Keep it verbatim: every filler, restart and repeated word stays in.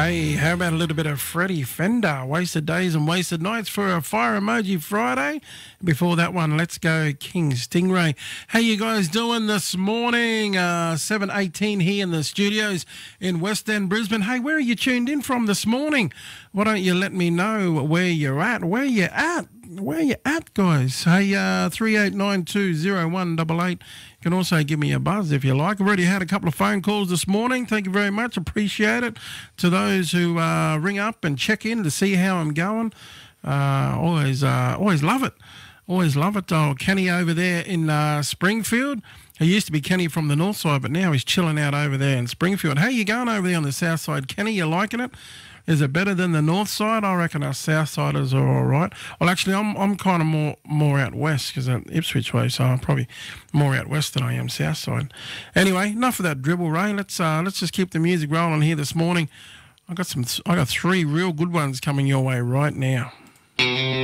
Hey, how about a little bit of Freddie Fender, Wasted Days and Wasted Nights for a Fire Emoji Friday? Before that one, let's go King Stingray. How you guys doing this morning? Uh, seven eighteen here in the studios in West End, Brisbane. Hey, where are you tuned in from this morning? Why don't you let me know where you're at? Where you at? Where you at, guys? Hey, uh, three eight nine two zero one eight eight. You can also give me a buzz if you like. I've already had a couple of phone calls this morning. Thank you very much. Appreciate it. To those who uh, ring up and check in to see how I'm going, uh, always, uh, always love it. Always love it. Oh, Kenny over there in uh, Springfield. He used to be Kenny from the north side, but now he's chilling out over there in Springfield. How you going over there on the south side, Kenny? You liking it? Is it better than the north side? I reckon us south siders are all right. Well, actually, I'm I'm kind of more more out west because I'm Ipswich way, so I'm probably more out west than I am south side. Anyway, enough of that dribble, Ray. Let's uh, let's just keep the music rolling here this morning. I got some. I got three real good ones coming your way right now.